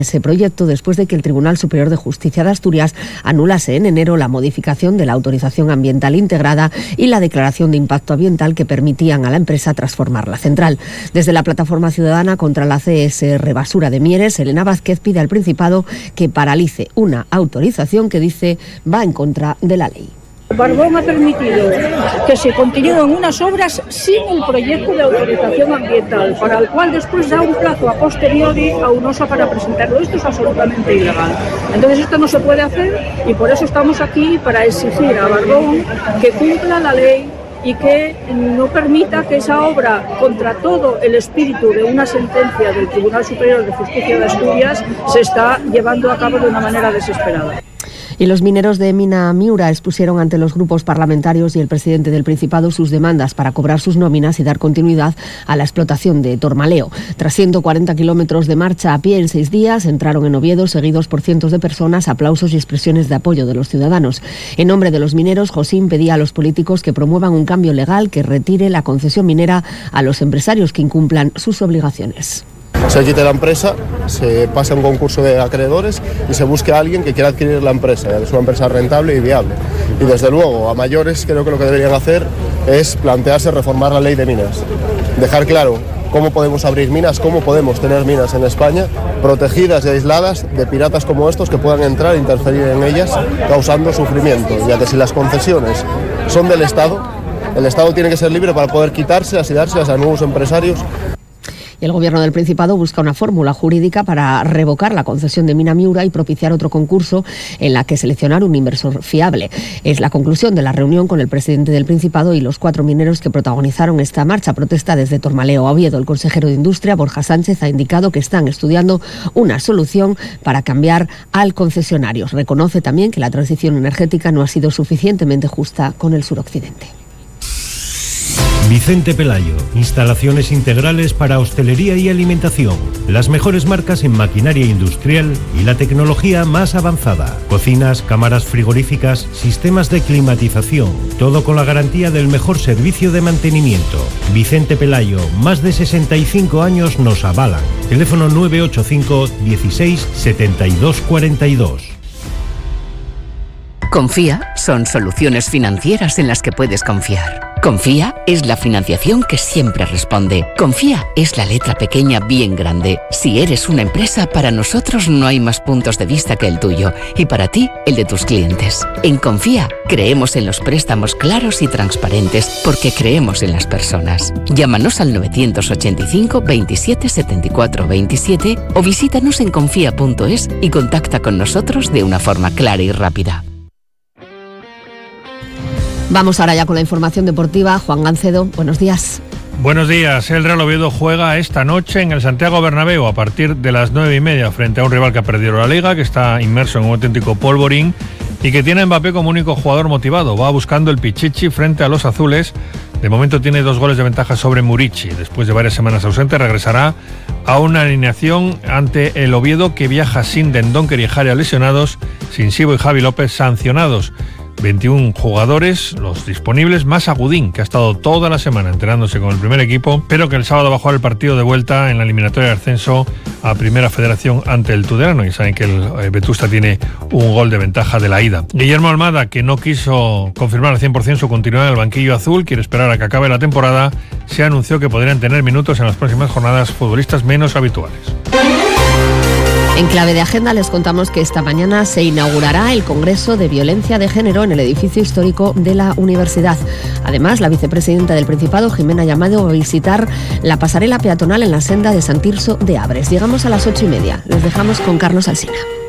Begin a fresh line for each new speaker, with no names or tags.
ese proyecto después de que el Tribunal Superior de Justicia de Asturias anulase en enero la modificación de la autorización ambiental integrada y la declaración de impacto ambiental que permitían a la empresa transformar la central. Desde la Plataforma Ciudadana contra la CSR Basura de Mieres, Elena Vázquez pide al Principado que paralice una autorización que dice va en contra de la ley.
Barbón ha permitido que se continúen unas obras sin el proyecto de autorización ambiental, para el cual después da un plazo a posteriori a UNOSA para presentarlo. Esto es absolutamente ilegal. Entonces esto no se puede hacer y por eso estamos aquí, para exigir a Barbón que cumpla la ley y que no permita que esa obra, contra todo el espíritu de una sentencia del Tribunal Superior de Justicia de Asturias, se está llevando a cabo de una manera desesperada.
Y los mineros de Mina Miura expusieron ante los grupos parlamentarios y el presidente del Principado sus demandas para cobrar sus nóminas y dar continuidad a la explotación de Tormaleo. Tras 140 kilómetros de marcha a pie en 6 días, entraron en Oviedo seguidos por cientos de personas, aplausos y expresiones de apoyo de los ciudadanos. En nombre de los mineros, Josín pedía a los políticos que promuevan un cambio legal que retire la concesión minera a los empresarios que incumplan sus obligaciones.
Se quite la empresa, se pase a un concurso de acreedores y se busque a alguien que quiera adquirir la empresa, ya que es una empresa rentable y viable. Y desde luego, a mayores, creo que lo que deberían hacer es plantearse reformar la ley de minas. Dejar claro cómo podemos abrir minas, cómo podemos tener minas en España protegidas y aisladas de piratas como estos que puedan entrar e interferir en ellas causando sufrimiento, ya que si las concesiones son del Estado, el Estado tiene que ser libre para poder quitárselas y dárselas a nuevos empresarios.
El Gobierno del Principado busca una fórmula jurídica para revocar la concesión de Mina Miura y propiciar otro concurso en la que seleccionar un inversor fiable. Es la conclusión de la reunión con el presidente del Principado y los 4 mineros que protagonizaron esta marcha protesta desde Tormaleo a Oviedo. El consejero de Industria, Borja Sánchez, ha indicado que están estudiando una solución para cambiar al concesionario. Reconoce también que la transición energética no ha sido suficientemente justa con el suroccidente.
Vicente Pelayo, instalaciones integrales para hostelería y alimentación, las mejores marcas en maquinaria industrial y la tecnología más avanzada, cocinas, cámaras frigoríficas, sistemas de climatización, todo con la garantía del mejor servicio de mantenimiento. Vicente Pelayo, más de 65 años nos avalan. Teléfono 985 16 72 42.
Confía son soluciones financieras en las que puedes confiar. Confía es la financiación que siempre responde. Confía es la letra pequeña bien grande. Si eres una empresa, para nosotros no hay más puntos de vista que el tuyo y para ti, el de tus clientes. En Confía creemos en los préstamos claros y transparentes porque creemos en las personas. Llámanos al 985 27 74 27 o visítanos en confía.es y contacta con nosotros de una forma clara y rápida.
Vamos ahora ya con la información deportiva. Juan Gancedo, buenos días.
Buenos días. El Real Oviedo juega esta noche en el Santiago Bernabéu a partir de las 9:30 frente a un rival que ha perdido la Liga, que está inmerso en un auténtico polvorín y que tiene a Mbappé como único jugador motivado. Va buscando el Pichichi frente a los azules. De momento tiene 2 goles de ventaja sobre Murici. Después de varias semanas ausente, regresará a una alineación ante el Oviedo, que viaja sin Dendoncker y Jarea lesionados, sin Sibo y Javi López sancionados. 21 jugadores, los disponibles, más Agudín, que ha estado toda la semana entrenándose con el primer equipo, pero que el sábado va a jugar el partido de vuelta en la eliminatoria de ascenso a Primera Federación ante el Tudelano. Y saben que el Vetusta tiene un gol de ventaja de la ida. Guillermo Almada, que no quiso confirmar al 100% su continuidad en el banquillo azul, quiere esperar a que acabe la temporada, se anunció que podrían tener minutos en las próximas jornadas futbolistas menos habituales.
En clave de agenda les contamos que esta mañana se inaugurará el Congreso de Violencia de Género en el edificio histórico de la universidad. Además, la vicepresidenta del Principado, Jimena Llamado, va a visitar la pasarela peatonal en la senda de San Tirso de Abres. Llegamos a las 8:30. Les dejamos con Carlos Alsina.